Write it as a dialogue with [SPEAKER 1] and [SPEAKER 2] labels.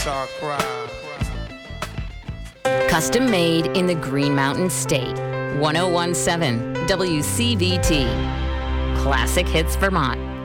[SPEAKER 1] star crowd.
[SPEAKER 2] Custom made in the Green Mountain State. 1017 WCVT. Classic Hits Vermont.